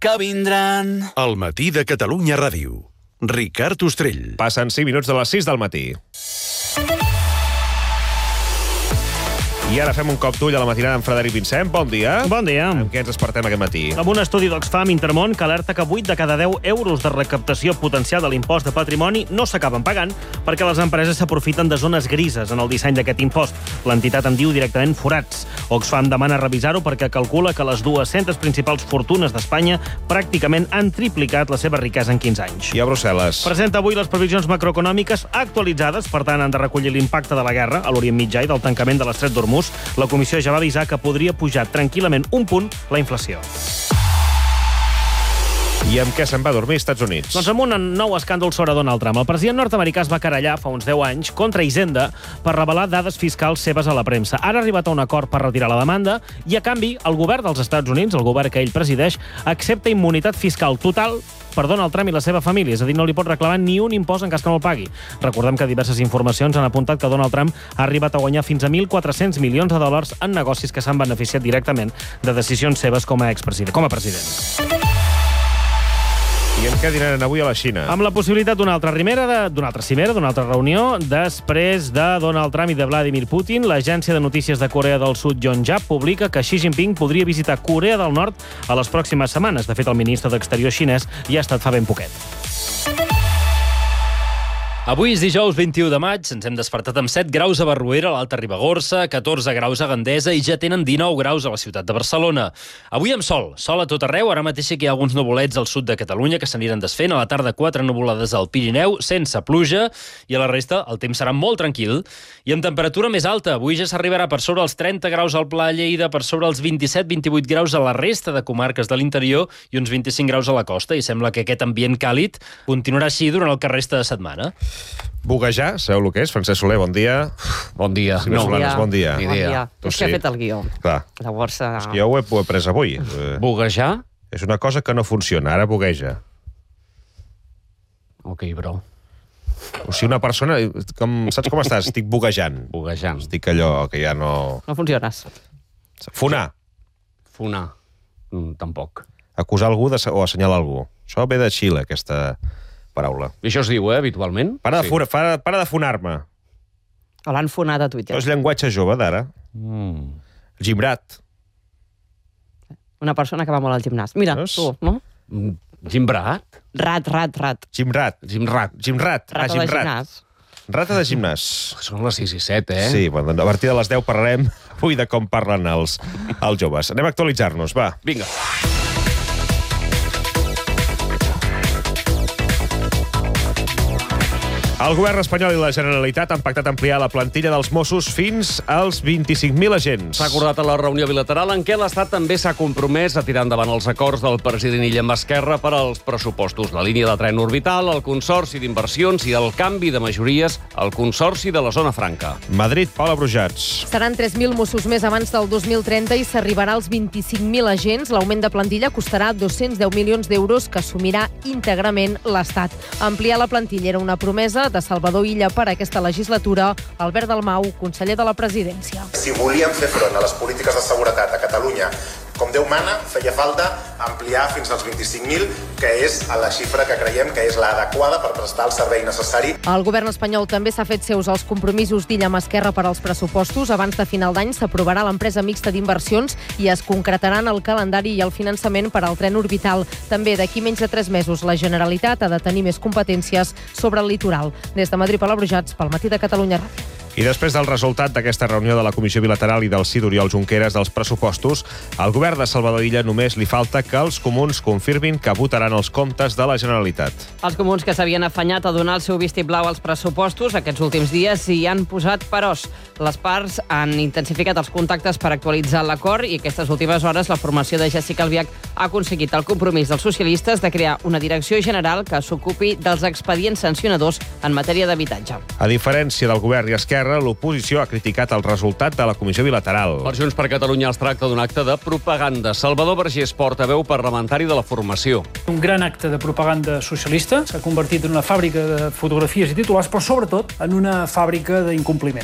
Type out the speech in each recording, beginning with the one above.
que vindran. El matí de Catalunya Ràdio. Ricard Ostrell. Passen 5 minuts de les 6 del matí. I ara fem un cop d'ull a la matinada amb Frederic Vincent. Bon dia. Bon dia. Amb què ens despertem aquest matí? Amb un estudi d'Oxfam Intermón que alerta que 8 de cada 10 euros de recaptació potencial de l'impost de patrimoni no s'acaben pagant perquè les empreses s'aprofiten de zones grises en el disseny d'aquest impost. L'entitat en diu directament forats. Oxfam demana revisar-ho perquè calcula que les 200 principals fortunes d'Espanya pràcticament han triplicat la seva riquesa en 15 anys. I a Brussel·les? Presenta avui les previsions macroeconòmiques actualitzades, per tant han de recollir l'impacte de la guerra a l'Orient Mitjà i del tancament de l'Estret d'Hormuz. La comissió ja va avisar que podria pujar tranquil·lament un punt la inflació. I amb què se'n va dormir als Estats Units? Doncs amb un nou escàndol sobre Donald Trump. El president nord-americà es va querellar fa uns 10 anys contra Hisenda per revelar dades fiscals seves a la premsa. Ara ha arribat a un acord per retirar la demanda i, a canvi, el govern dels Estats Units, el govern que ell presideix, accepta immunitat fiscal total per Donald Trump i la seva família. És a dir, no li pot reclamar ni un impost en cas que no el pagui. Recordem que diverses informacions han apuntat que Donald Trump ha arribat a guanyar fins a 1.400 milions de dòlars en negocis que s'han beneficiat directament de decisions seves com a president. I amb què dinaran avui a la Xina? Amb la possibilitat d'una altra cimera, d'una altra reunió, després de Donald Trump i de Vladimir Putin, l'agència de notícies de Corea del Sud, Yonhap, publica que Xi Jinping podria visitar Corea del Nord a les pròximes setmanes. De fet, el ministre d'Exterior xinès ja ha estat fa ben poquet. Avui és dijous 21 de maig, ens hem despertat amb 7 graus a Barruera, a l'Alta Ribagorça, 14 graus a Gandesa i ja tenen 19 graus a la ciutat de Barcelona. Avui amb sol a tot arreu, ara mateix hi ha alguns nuvolets al sud de Catalunya que s'aniran desfent, a la tarda 4 nuvolades al Pirineu, sense pluja, i a la resta el temps serà molt tranquil. I amb temperatura més alta, avui ja s'arribarà per sobre els 30 graus al Pla de Lleida, per sobre els 27-28 graus a la resta de comarques de l'interior i uns 25 graus a la costa, i sembla que aquest ambient càlid continuarà així durant el que resta de setmana. Buguejar, sabeu el que és? Francesc Soler, bon dia. Bon dia. Solanes, bon dia. Bon dia. És que ha fet el guió. Clar. Llavors... És que jo ho he pres avui. Buguejar? És una cosa que no funciona, ara bugueja. Ok, bro. O sigui, una persona... Saps com estàs? Estic buguejant. Buguejant. Estic allò que ja no... No funciones. Fonar. Fonar. Tampoc. Acusar algú o assenyalar algú. Això ve de Xile, aquesta paraula. I això es diu, habitualment? Para de fonar-me. L'han fonat a Twitter. Això és llenguatge jove d'ara. Gimbrat. Una persona que va molt al gimnàs. Mira, tu, no? Gimbrat? Rat. Gimrat. Gimrat. Rata de gimnàs. Rata de gimnàs. Són les 6 i 7, eh? Sí, bueno, a partir de les 10 parlarem avui de com parlen els joves. Anem a actualitzar-nos, va. Vinga. El govern espanyol i la Generalitat han pactat ampliar la plantilla dels Mossos fins als 25.000 agents. S'ha acordat a la reunió bilateral en què l'Estat també s'ha compromès a tirar endavant els acords del president Illa amb Esquerra per als pressupostos. La línia de tren orbital, el Consorci d'Inversions i el canvi de majories al Consorci de la Zona Franca. Madrid, Paula Brujats. Seran 3.000 Mossos més abans del 2030 i s'arribarà als 25.000 agents. L'augment de plantilla costarà 210 milions d'euros que assumirà íntegrament l'Estat. Ampliar la plantilla era una promesa de Salvador Illa per a aquesta legislatura. Albert Dalmau, conseller de la Presidència. Si volíem fer front a les polítiques de seguretat a Catalunya com Déu mana, feia falta ampliar fins als 25.000, que és la xifra que creiem que és l'adequada per prestar el servei necessari. El govern espanyol també s'ha fet seus els compromisos d'Illa amb Esquerra per als pressupostos. Abans de final d'any s'aprovarà l'empresa mixta d'inversions i es concretaran el calendari i el finançament per al tren orbital. També d'aquí menys de 3 mesos la Generalitat ha de tenir més competències sobre el litoral. Des de Madrid, Paula Brujats, pel Matí de Catalunya Ràdio. I després del resultat d'aquesta reunió de la Comissió Bilateral i del sí d'Oriol Junqueras dels pressupostos, al govern de Salvador Illa només li falta que els comuns confirmin que votaran els comptes de la Generalitat. Els comuns que s'havien afanyat a donar el seu vistiplau als pressupostos aquests últims dies s'hi han posat peròs. Les parts han intensificat els contactes per actualitzar l'acord i aquestes últimes hores la formació de Jessica Albiach ha aconseguit el compromís dels socialistes de crear una direcció general que s'ocupi dels expedients sancionadors en matèria d'habitatge. A diferència del govern i Esquerra, l'oposició ha criticat el resultat de la Comissió Bilateral. Per Junts per Catalunya es tracta d'un acte de propaganda. Salvador Vergés, portaveu parlamentari de la formació. Un gran acte de propaganda socialista. S'ha convertit en una fàbrica de fotografies i titulars, però sobretot en una fàbrica d'incompliments.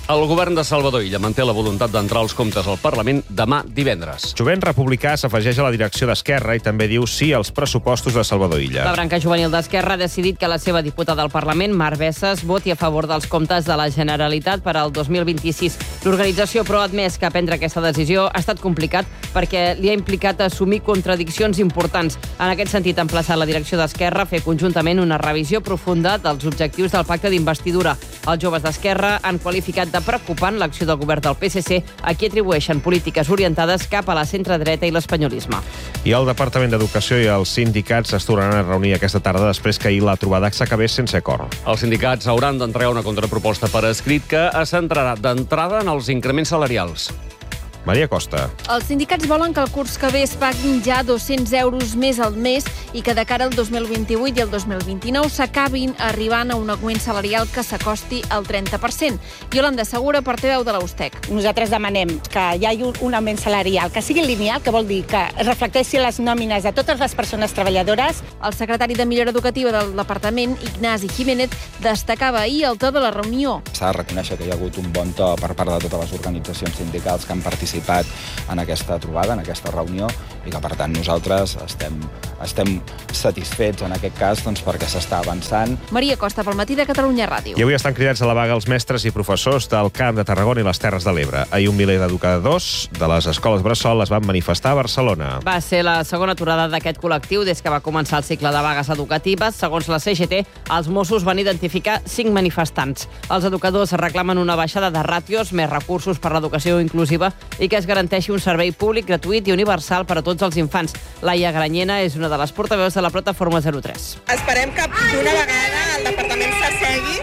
El govern de Salvador Illa manté la voluntat d'entrar als comptes al Parlament demà divendres. Jovent Republicà s'afegeix a la direcció d'Esquerra i també diu sí als pressupostos de Salvador Illa. La branca juvenil d'Esquerra ha decidit que la seva diputada al Parlament, Mar Bessas, voti a favor dels comptes de la Generalitat per al 2026. L'organització, però, ha admès que prendre aquesta decisió ha estat complicat perquè li ha implicat assumir contradiccions importants. En aquest sentit, ha emplaçat la direcció d'Esquerra a fer conjuntament una revisió profunda dels objectius del pacte d'investidura. Els joves d'Esquerra han qualificat de preocupant l'acció del govern del PSC, a qui atribueixen polítiques orientades cap a la centredreta i l'espanyolisme. I el Departament d'Educació i els sindicats es tornaran a reunir aquesta tarda després que ahir la trobada s'acabés sense acord. Els sindicats hauran d'entregar una contraproposta per escrit que es centrarà d'entrada en els increments salarials. Maria Costa. Els sindicats volen que el curs que ve es paguin ja 200 euros més al mes i que de cara al 2028 i el 2029 s'acabin arribant a un augment salarial que s'acosti al 30%. Iolanda Segura, portaveu de la USTEC. Nosaltres demanem que hi hagi un augment salarial que sigui lineal, que vol dir que reflecteixi les nòmines de totes les persones treballadores. El secretari de Millora Educativa del departament, Ignasi Jiménez, destacava ahir el to de la reunió. S'ha de reconèixer que hi ha hagut un bon to per part de totes les organitzacions sindicals que han participat en aquesta trobada, en aquesta reunió, i que, per tant, nosaltres estem satisfets, en aquest cas, perquè s'està avançant. Maria Costa, pel Matí de Catalunya Ràdio. I avui estan cridats a la vaga els mestres i professors del Camp de Tarragona i les Terres de l'Ebre. Ahir un miler d'educadors de les escoles bressol es van manifestar a Barcelona. Va ser la segona aturada d'aquest col·lectiu des que va començar el cicle de vagues educatives. Segons la CGT, els Mossos van identificar 5 manifestants. Els educadors reclamen una baixada de ràtios, més recursos per l'educació inclusiva i que es garanteixi un servei públic, gratuït i universal per a tots els infants. Laia Granyena és una de les portaveus de la plataforma 03. Esperem que d'una vegada el departament s'assegui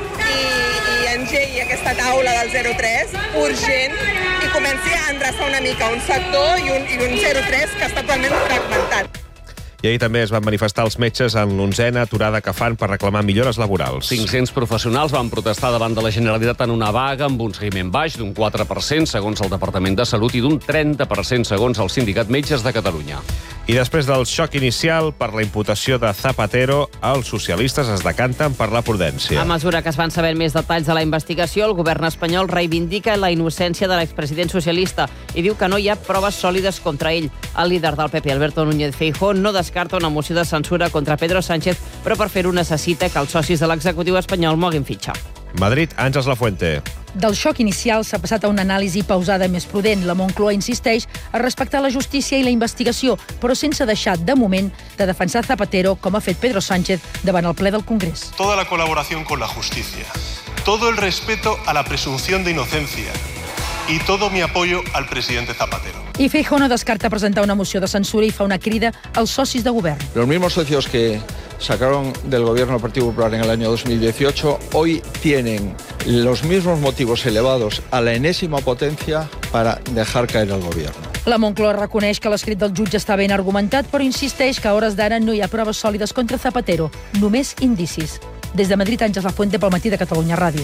i engegui aquesta taula del 03 urgent i comenci a endreçar una mica un sector i un 03 que està totalment fragmentat. I ahir també es van manifestar els metges en l'11a aturada que fan per reclamar millores laborals. 500 professionals van protestar davant de la Generalitat en una vaga amb un seguiment baix d'un 4% segons el Departament de Salut i d'un 30% segons el Sindicat Metges de Catalunya. I després del xoc inicial per la imputació de Zapatero, els socialistes es decanten per la prudència. A mesura que es van sabent més detalls de la investigació, el govern espanyol reivindica la innocència de l'expresident socialista i diu que no hi ha proves sòlides contra ell. El líder del PP, Alberto Núñez Feijóo, no descarta una moció de censura contra Pedro Sánchez, però per fer-ho necessita que els socis de l'executiu espanyol moguin fitxa. Madrid, Àngels Lafuente. Del xoc inicial s'ha passat a una anàlisi pausada més prudent. La Moncloa insisteix a respectar la justícia i la investigació, però sense deixar, de moment, de defensar Zapatero, com ha fet Pedro Sánchez davant el ple del Congrés. Toda la colaboración con la justicia, todo el respeto a la presunción de inocencia y todo mi apoyo al presidente Zapatero. I Feijóo no descarta presentar una moció de censura i fa una crida als socis de govern. Los mismos socios que sacaron del gobierno al Partido Popular en el año 2018, hoy tienen los mismos motivos elevados a la enésima potencia para dejar caer al gobierno. La Moncloa reconeix que l'escrit del jutge està ben argumentat, però insisteix que a hores d'ara no hi ha proves sòlides contra Zapatero, només indicis. Des de Madrid, Àngels Lafuente, pel Matí de Catalunya Ràdio.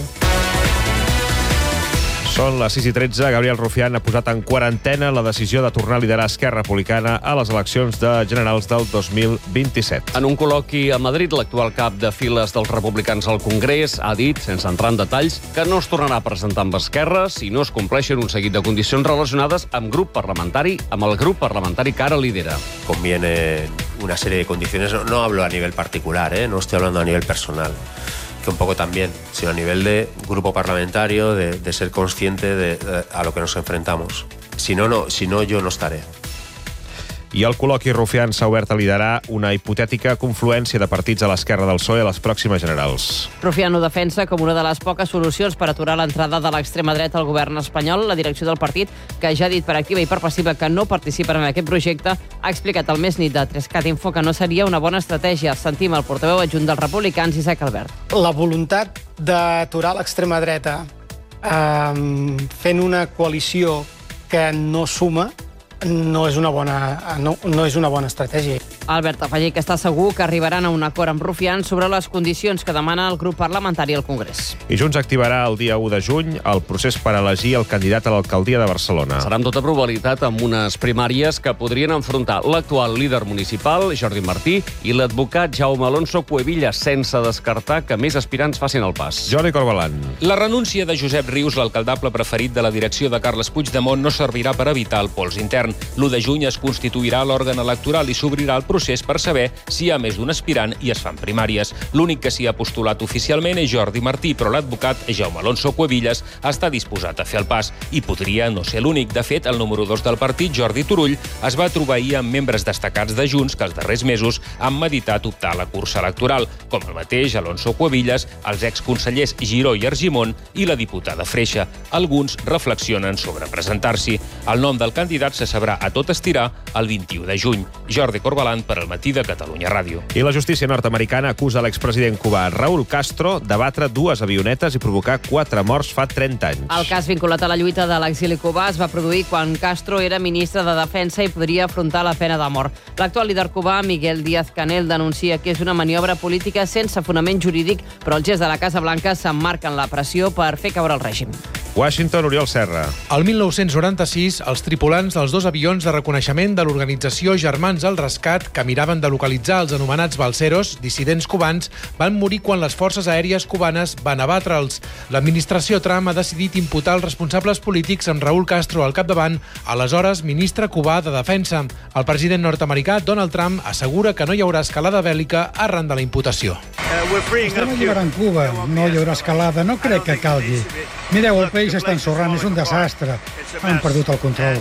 Són les 6:13. Gabriel Rufián ha posat en quarantena la decisió de tornar a liderar Esquerra Republicana a les eleccions generals del 2027. En un col·loqui a Madrid, l'actual cap de files dels republicans al Congrés ha dit, sense entrar en detalls, que no es tornarà a presentar amb Esquerra si no es compleixen un seguit de condicions relacionades amb el grup parlamentari que ara lidera. Conviene una serie de condiciones, no hablo a nivel particular, no estoy hablando a nivel personal, que un poco también, sino a nivel de grupo parlamentario, de ser consciente a lo que nos enfrentamos. Si no, yo no estaré. I el col·loqui Rufián s'ha obert a liderar una hipotètica confluència de partits a l'esquerra del PSOE a les pròximes generals. Rufián ho defensa com una de les poques solucions per aturar l'entrada de l'extrema dreta al govern espanyol. La direcció del partit, que ja ha dit per activa i per passiva que no participarà en aquest projecte, ha explicat al Més Nit de 3cat Info que no seria una bona estratègia. Sentim el portaveu adjunt dels republicans, Isaac Albert. La voluntat d'aturar l'extrema dreta fent una coalició que no suma no és una bona estratègia. Albert afegí que està segur que arribaran a un acord amb Rufián sobre les condicions que demana el grup parlamentari al Congrés. I Junts activarà el dia 1 de juny el procés per elegir el candidat a l'alcaldia de Barcelona. Serà amb tota probabilitat amb unes primàries que podrien enfrontar l'actual líder municipal, Jordi Martí, i l'advocat Jaume Alonso Cuevillas, sense descartar que més aspirants facin el pas. Jordi Corbalan. La renúncia de Josep Rius, l'alcaldable preferit de la direcció de Carles Puigdemont, no servirà per evitar el pols intern. L'1 de juny es constituirà l'òrgan electoral i s'obrirà el procés per saber si hi ha més d'un aspirant i es fan primàries. L'únic que s'hi ha postulat oficialment és Jordi Martí, però l'advocat Jaume Alonso Cuevillas està disposat a fer el pas i podria no ser l'únic. De fet, el número 2 del partit, Jordi Turull, es va trobar ahir amb membres destacats de Junts que els darrers mesos han meditat optar a la cursa electoral, com el mateix Alonso Cuevillas, els exconsellers Giró i Argimon i la diputada Freixa. Alguns reflexionen sobre presentar-s'hi. El nom del candidat se sabrà a tot estirar el 21 de juny. Jordi Corbalan per al Matí de Catalunya Ràdio. I la justícia nord-americana acusa l'expresident cubà Raúl Castro de batre 2 avionetes i provocar 4 morts fa 30 anys. El cas vinculat a la lluita de l'exili cubà es va produir quan Castro era ministre de Defensa i podria afrontar la pena de mort. L'actual líder cubà, Miguel Díaz-Canel, denuncia que és una maniobra política sense fonament jurídic, però el gest de la Casa Blanca s'emmarca en la pressió per fer caure el règim. Washington, Oriol Serra. El 1996, els tripulants dels 2 avions de reconeixement de l'organització Germans al Rescat, que miraven de localitzar els anomenats balseros, dissidents cubans, van morir quan les forces aèries cubanes van abatre'ls. L'administració Trump ha decidit imputar els responsables polítics amb Raúl Castro al capdavant, aleshores ministre cubà de Defensa. El president nord-americà Donald Trump assegura que no hi haurà escalada bèl·lica arran de la imputació. Estem alliberant Cuba, no hi haurà escalada, no crec que calgui. Mireu, el país està ensorrant, és un desastre. Han perdut el control.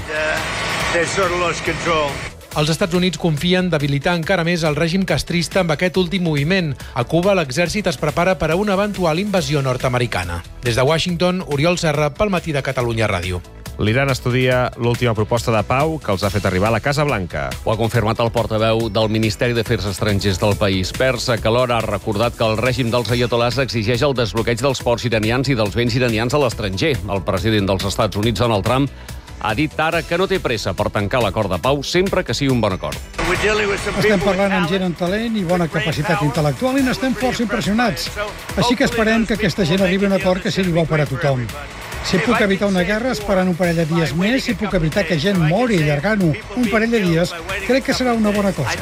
Els Estats Units confien debilitar encara més el règim castrista amb aquest últim moviment. A Cuba, l'exèrcit es prepara per a una eventual invasió nord-americana. Des de Washington, Oriol Serra, pel Matí de Catalunya Ràdio. L'Iran estudia l'última proposta de pau que els ha fet arribar a la Casa Blanca. Ho ha confirmat el portaveu del Ministeri d'Afers Estrangers del país persa, que alhora ha recordat que el règim dels ayatolars exigeix el desbloqueig dels ports iranians i dels béns iranians a l'estranger. El president dels Estats Units, Donald Trump, ha dit ara que no té pressa per tancar l'acord de pau sempre que sigui un bon acord. Estem parlant amb gent amb talent i bona capacitat intel·lectual i n'estem força impressionats. Així que esperem que aquesta gent arribi a un acord que sigui bo per a tothom. Si puc evitar una guerra esperant un parell de dies més, si puc evitar que gent mori allargant-ho un parell de dies, crec que serà una bona cosa.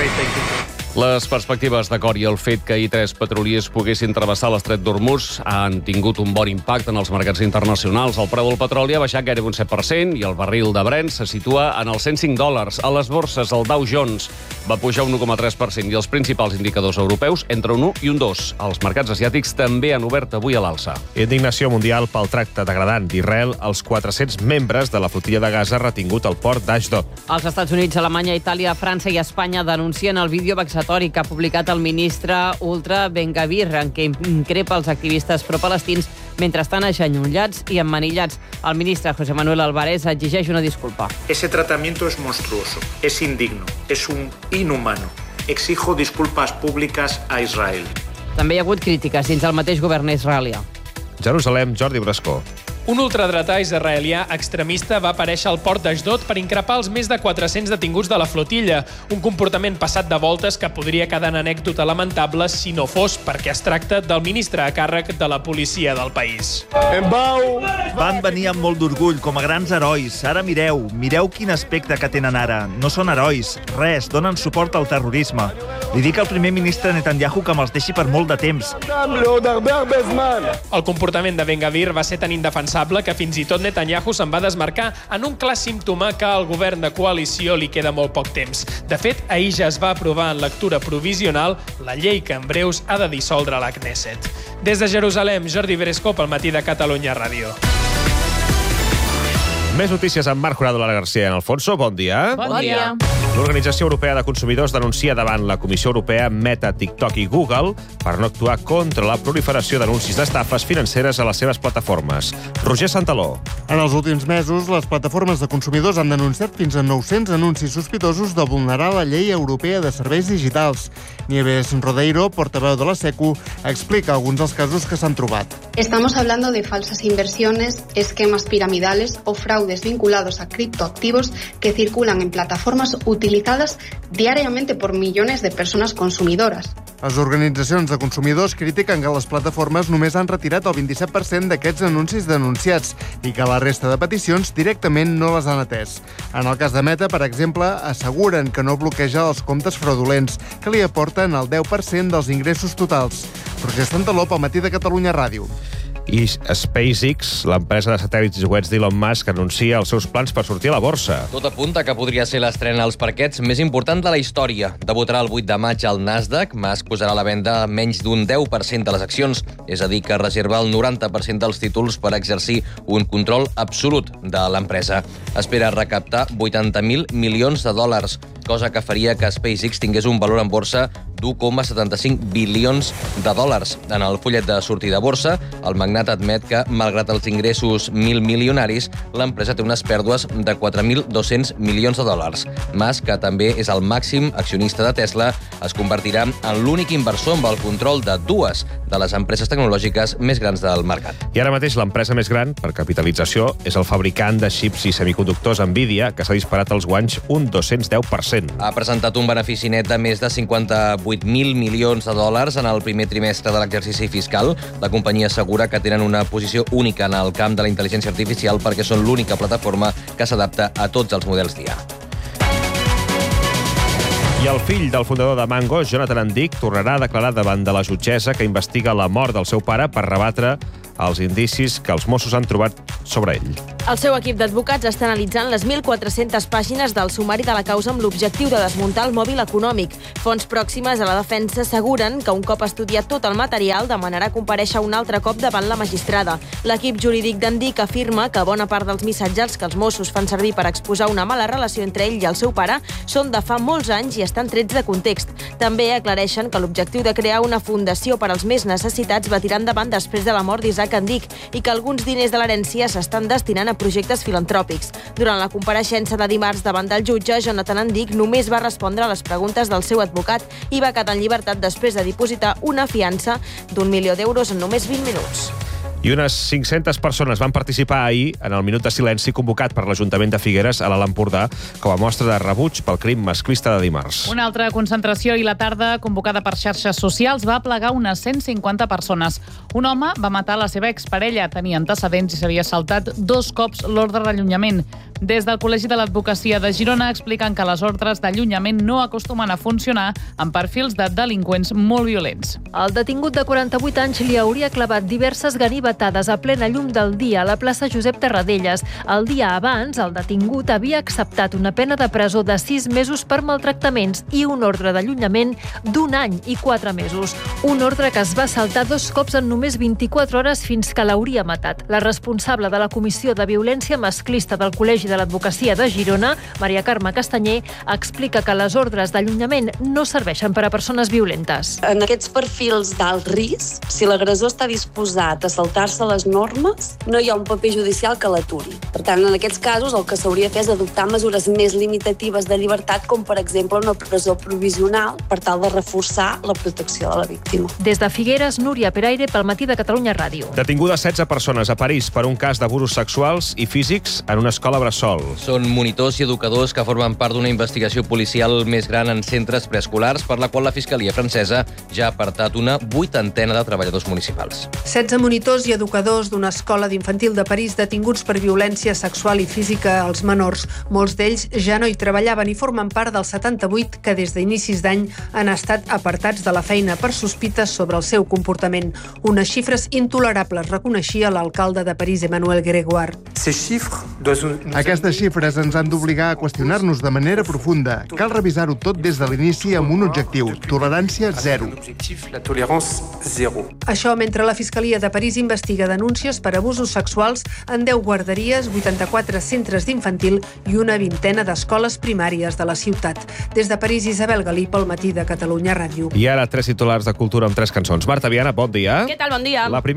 Les perspectives d'acord i el fet que ahir 3 petroliers poguessin travessar l'estret d'Hormuz han tingut un bon impacte en els mercats internacionals. El preu del petroli ha baixat gairebé un 7% i el barril de Brent se situa en els $105. A les borses, el Dow Jones va pujar un 1,3% i els principals indicadors europeus entre un 1 i un 2. Els mercats asiàtics també han obert avui a l'alça. Indignació mundial pel tracte degradant d'Israel als 400 membres de la flotilla de Gaza retingut al port d'Ashdod. Els Estats Units, Alemanya, Itàlia, França i Espanya denuncien el vídeo vexatori que ha publicat el ministre Ultra Ben-Gvir, en què increpa els activistes pro-palestins mentre estan agenolats i emmanillats. El ministre José Manuel Álvarez exigeix una disculpa. Ese tratamiento es monstruoso, es indigno, es un inhumano. Exijo disculpas públicas a Israel. També hi ha hagut crítiques dins el mateix govern israelià. Jerusalem, Jordi Brascó. Un ultradretà israelià extremista va aparèixer al port d'Ashdod per increpar els més de 400 detinguts de la flotilla. Un comportament passat de voltes que podria quedar en anècdota lamentable si no fos perquè es tracta del ministre a càrrec de la policia del país. Van venir amb molt d'orgull, com a grans herois. Ara mireu quin aspecte que tenen ara. No són herois, res, donen suport al terrorisme. Li dic al primer ministre Netanyahu que me'ls deixi per molt de temps. El comportament de Ben-Gvir va ser tan indefensable que fins i tot Netanyahu se'n va desmarcar en un clar símptoma que al govern de coalició li queda molt poc temps. De fet, ahir ja es va aprovar en lectura provisional la llei que en breus ha de dissoldre la Knesset. Des de Jerusalem, Jordi Bresco pel Matí de Catalunya Ràdio. Més notícies amb Marc Jurado, Lara García i en Alfonso. Bon dia. Bon dia. L'Organització Europea de Consumidors denuncia davant la Comissió Europea Meta, TikTok i Google per no actuar contra la proliferació d'anuncis d'estafes financeres a les seves plataformes. Roger Santaló. En els últims mesos, les plataformes de consumidors han denunciat fins a 900 anuncis sospitosos de vulnerar la llei europea de serveis digitals. Nieves Rodeiro, portaveu de la SECU, explica alguns dels casos que s'han trobat. Estamos hablando de falsas inversiones, esquemas piramidales o fraudes vinculados a criptoactivos que circulan en plataformas utilizadas diariamente por millones de personas consumidoras. Les organitzacions de consumidors critiquen que les plataformes només han retirat el 27% d'aquests anuncis denunciats i que la resta de peticions directament no les han atès. En el cas de Meta, per exemple, asseguren que no bloqueja els comptes fraudulents, que li aporten el 10% dels ingressos totals. Roger Santaló, pel Matí de Catalunya Ràdio. I SpaceX, l'empresa de satèl·lits i coets d'Elon Musk, anuncia els seus plans per sortir a la borsa. Tot apunta que podria ser l'estrena als parquets més important de la història. Debutarà el 8 de maig al Nasdaq. Musk posarà a la venda menys d'un 10% de les accions, és a dir, que reserva el 90% dels títols per exercir un control absolut de l'empresa. Espera recaptar 80.000 milions de dòlars, cosa que faria que SpaceX tingués un valor en borsa d'1,75 bilions de dòlars. En el fullet de sortida a borsa, el magnat admet que, malgrat els ingressos milionaris, l'empresa té unes pèrdues de 4.200 milions de dòlars. Musk, que també és el màxim accionista de Tesla, es convertirà en l'únic inversor amb el control de dues de les empreses tecnològiques més grans del mercat. I ara mateix l'empresa més gran, per capitalització, és el fabricant de xips i semiconductors Nvidia, que s'ha disparat els guanys un 210%. Ha presentat un benefici net de més de 58.000 milions de dòlars en el primer trimestre de l'exercici fiscal. La companyia assegura que tenen una posició única en el camp de la intel·ligència artificial perquè són l'única plataforma que s'adapta a tots els models d'IA. I el fill del fundador de Mango, Jonathan Andic, tornarà a declarar davant de la jutgessa que investiga la mort del seu pare per rebatre els indicis que els Mossos han trobat sobre ell. El seu equip d'advocats està analitzant les 1.400 pàgines del sumari de la causa amb l'objectiu de desmuntar el mòbil econòmic. Fonts pròximes a la defensa asseguren que un cop estudiat tot el material demanarà comparèixer un altre cop davant la magistrada. L'equip jurídic d'Andic afirma que bona part dels missatges que els Mossos fan servir per exposar una mala relació entre ell i el seu pare són de fa molts anys i estan trets de context. També aclareixen que l'objectiu de crear una fundació per als més necessitats va tirar endavant després de la mort d'Isaac Andic i que alguns diners de l'herència s'estan destinant a projectes filantròpics. Durant la compareixença de dimarts davant del jutge, Jonathan Andic només va respondre a les preguntes del seu advocat i va quedar en llibertat després de dipositar una fiança d'1 milió d'euros en només 20 minuts. I unes 500 persones van participar ahir en el minut de silenci convocat per l'Ajuntament de Figueres a l'Alt Empordà com a mostra de rebuig pel crim masclista de dimarts. Una altra concentració i la tarda, convocada per xarxes socials, va aplegar unes 150 persones. Un home va matar la seva exparella, tenia antecedents i s'havia saltat 2 cops l'ordre d'allunyament. Des del Col·legi de l'Advocacia de Girona expliquen que les ordres d'allunyament no acostumen a funcionar amb perfils de delinqüents molt violents. El detingut de 48 anys li hauria clavat diverses ganivetades a plena llum del dia a la plaça Josep Tarradellas. El dia abans, el detingut havia acceptat una pena de presó de 6 mesos per maltractaments i un ordre d'allunyament d'1 any i 4 mesos. Un ordre que es va saltar 2 cops en només 24 hores fins que l'hauria matat. La responsable de la Comissió de Violència Masclista del Col·legi de l'Advocacia de Girona, Maria Carme Castanyer, explica que les ordres d'allunyament no serveixen per a persones violentes. En aquests perfils d'alt risc, si l'agressor està disposat a saltar-se les normes, no hi ha un paper judicial que l'aturi. Per tant, en aquests casos, el que s'hauria de fer és adoptar mesures més limitatives de llibertat, com per exemple una presó provisional, per tal de reforçar la protecció de la víctima. Des de Figueres, Núria Peraire, pel Matí de Catalunya Ràdio. Detingudes 16 persones a París per un cas d'abusos sexuals i físics en una escola bressol. Són monitors i educadors que formen part d'una investigació policial més gran en centres preescolars, per la qual la Fiscalia francesa ja ha apartat una 80ena de treballadors municipals. 16 monitors i educadors d'una escola d'infantil de París detinguts per violència sexual i física als menors. Molts d'ells ja no hi treballaven i formen part dels 78 que des d'inicis d'any han estat apartats de la feina per sospites sobre el seu comportament. Unes xifres intolerables, reconeixia l'alcalde de París, Emmanuel Grégoire. Aquestes xifres ens han d'obligar a qüestionar-nos de manera profunda. Cal revisar-ho tot des de l'inici amb un objectiu: tolerància zero. Això mentre la Fiscalia de París investiga denúncies per abusos sexuals en 10 guarderies, 84 centres d'infantil i una vintena d'escoles primàries de la ciutat. Des de París, Isabel Galí, pel Matí de Catalunya Ràdio. I ara 3 titulars de cultura amb 3 cançons. Marta Viana, bon dia. Què tal, bon dia? La primera